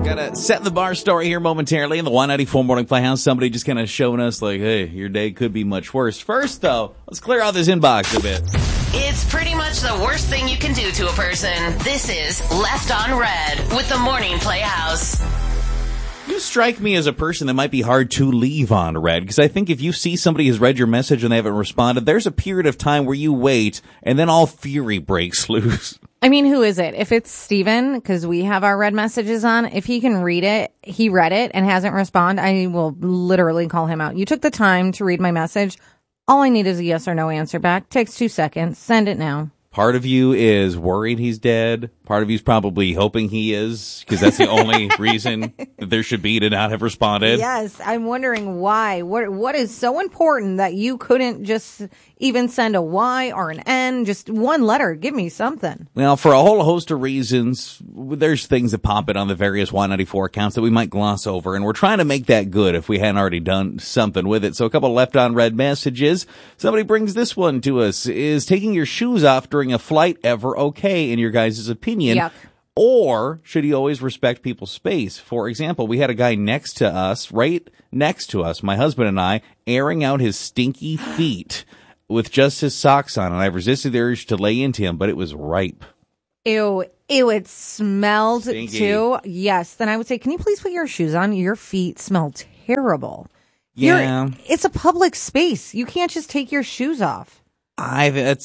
Gonna set the bar story here momentarily in the 194 Morning Playhouse. Somebody just kind of showing us like, hey, your day could be much worse. First, though, let's clear out this inbox a bit. It's pretty much the worst thing you can do to a person. This is Left on Red with the Morning Playhouse. You strike me as a person that might be hard to leave on red, because I think if you see somebody has read your message and they haven't responded, there's a period of time where you wait, and then all fury breaks loose. I mean, who is it? If it's Steven, because we have our red messages on, if he can read it, he read it and hasn't responded, I will literally call him out. You took the time to read my message. All I need is a yes or no answer back. Takes 2 seconds. Send it now. Part of you is worried he's dead. Part of you is probably hoping he is, because that's the only reason that there should be to not have responded. Yes, I'm wondering why. What is so important that you couldn't just even send a Y or an N, just one letter? Give me something. Well, for a whole host of reasons, there's things that pop in on the various 194 accounts that we might gloss over, and we're trying to make that good if we hadn't already done something with it. So a couple of left on red messages. Somebody brings this one to us. Is taking your shoes off during a flight ever okay, in your guys' opinion? Yuck. Or should you always respect people's space? For example, we had a guy next to us, right next to us, my husband and I, airing out his stinky feet with just his socks on, and I resisted the urge to lay into him, but it was ripe. Ew, it smelled Stinky. too. Yes, then I would say, can you please put your shoes on? Your feet smell terrible. Yeah. It's a public space. You can't just take your shoes off. That's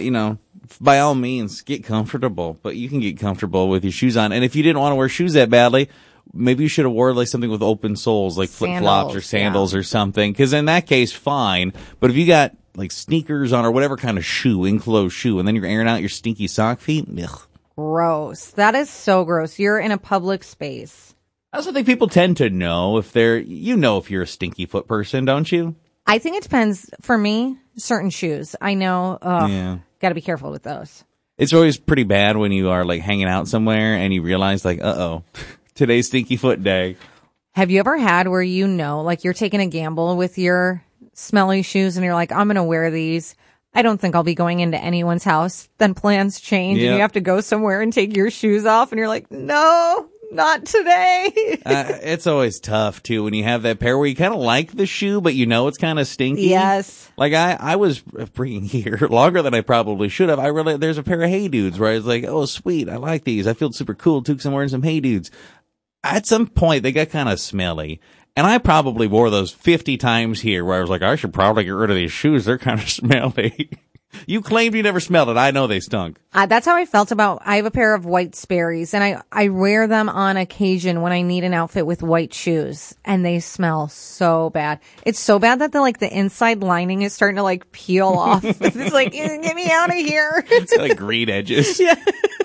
by all means, get comfortable, but you can get comfortable with your shoes on. And if you didn't want to wear shoes that badly, maybe you should have wore like something with open soles, like flip-flops or sandals or something. Because in that case, fine. But if you got like sneakers on or whatever kind of shoe, enclosed shoe, and then you're airing out your stinky sock feet, ugh. Gross. That is so gross. You're in a public space. I also think people tend to know if if you're a stinky foot person, don't you? I think it depends. For me, certain shoes. I know. Yeah. Got to be careful with those. It's always pretty bad when you are like hanging out somewhere and you realize like, today's stinky foot day. Have you ever had where like you're taking a gamble with your smelly shoes and you're like, I'm going to wear these. I don't think I'll be going into anyone's house. Then plans change and you have to go somewhere and take your shoes off and you're like, no, not today. It's always tough too when you have that pair where you kind of like the shoe, but it's kind of stinky. Yes. Like I was bringing here longer than I probably should have. There's a pair of Hey Dudes where I was like, oh sweet, I like these. I feel super cool too because I'm wearing some Hey Dudes. At some point they got kind of smelly. And I probably wore those 50 times here where I was like, I should probably get rid of these shoes. They're kind of smelly. You claimed you never smelled it. I know they stunk. That's how I felt I have a pair of white Sperry's and I wear them on occasion when I need an outfit with white shoes and they smell so bad. It's so bad that the inside lining is starting to peel off. It's like, get me out of here. It's like green edges. Yeah.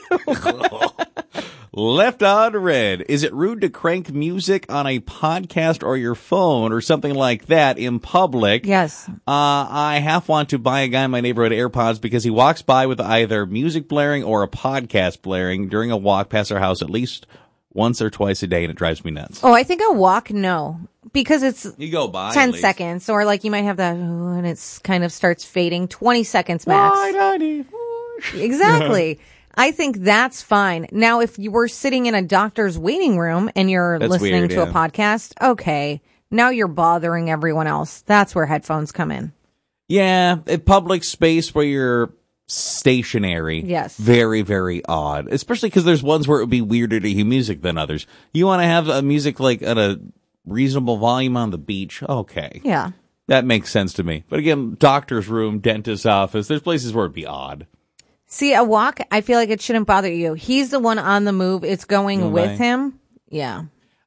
Left on red. Is it rude to crank music on a podcast or your phone or something like that in public? Yes. I half want to buy a guy in my neighborhood AirPods because he walks by with either music blaring or a podcast blaring during a walk past our house at least once or twice a day, and it drives me nuts. Oh, I think a walk, no. Because it's you go by 10 seconds, or you might have that, and it kind of starts fading. 20 seconds max. Exactly. I think that's fine. Now, if you were sitting in a doctor's waiting room and you're listening to a podcast, okay, now you're bothering everyone else. That's where headphones come in. Yeah, a public space where you're stationary. Yes. Very, very odd. Especially because there's ones where it would be weirder to hear music than others. You want to have music at a reasonable volume on the beach? Okay. Yeah. That makes sense to me. But again, doctor's room, dentist's office, there's places where it'd be odd. See, a walk, I feel like it shouldn't bother you. He's the one on the move. It's going with him. Yeah.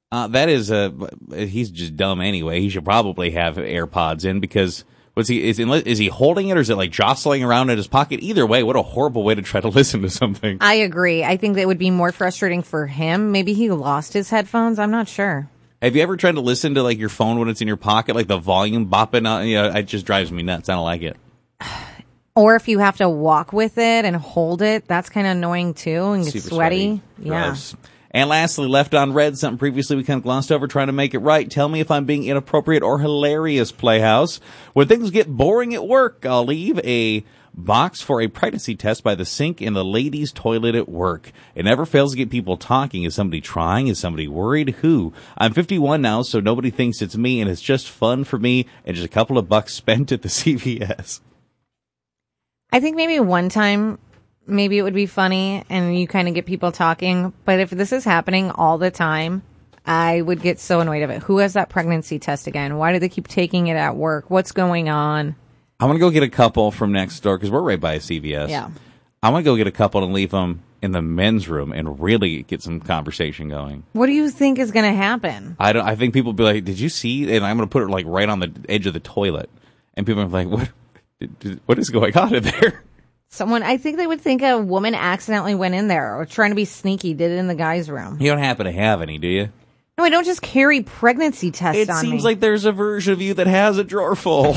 He's just dumb anyway. He should probably have AirPods in because is he holding it or is it jostling around in his pocket? Either way, what a horrible way to try to listen to something. I agree. I think that would be more frustrating for him. Maybe he lost his headphones. I'm not sure. Have you ever tried to listen to your phone when it's in your pocket, the volume bopping out? It just drives me nuts. I don't like it. Or if you have to walk with it and hold it, that's kind of annoying too and get sweaty. Yeah. Gross. And lastly, left on red, something previously we kind of glossed over, trying to make it right. Tell me if I'm being inappropriate or hilarious, Playhouse. When things get boring at work, I'll leave a box for a pregnancy test by the sink in the ladies' toilet at work. It never fails to get people talking. Is somebody trying? Is somebody worried? Who? I'm 51 now, so nobody thinks it's me, and it's just fun for me and just a couple of bucks spent at the CVS. I think maybe one time, maybe it would be funny and you kind of get people talking. But if this is happening all the time, I would get so annoyed of it. Who has that pregnancy test again? Why do they keep taking it at work? What's going on? I want to go get a couple from next door because we're right by a CVS. Yeah. I want to go get a couple and leave them in the men's room and really get some conversation going. What do you think is going to happen? I think people will be like, did you see? And I'm going to put it like right on the edge of the toilet. And people are like, what is going on in there? I think they would think a woman accidentally went in there or trying to be sneaky, did it in the guy's room. You don't happen to have any, do you? No, I don't just carry pregnancy tests on me. It seems like there's a version of you that has a drawer full.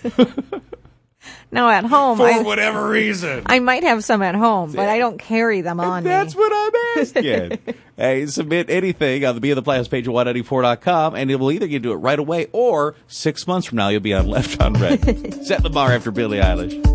No, at home. For whatever reason. I might have some at home, but I don't carry them on That's me. what I'm asking. Hey, submit anything on the Be of the Blast page at 194.com, and it will either get to it right away or 6 months from now you'll be on Left on Red. Set the bar after Billie Eilish.